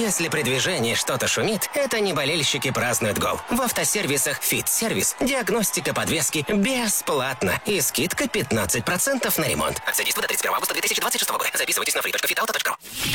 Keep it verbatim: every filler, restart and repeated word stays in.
Если при движении что-то шумит, это не болельщики празднуют гол. В автосервисах «Фит-сервис» диагностика подвески бесплатно и скидка пятнадцать процентов на ремонт. Акция действует до тридцать первого августа две тысячи двадцать шестого года. Записывайтесь на free точка fit auto точка ru.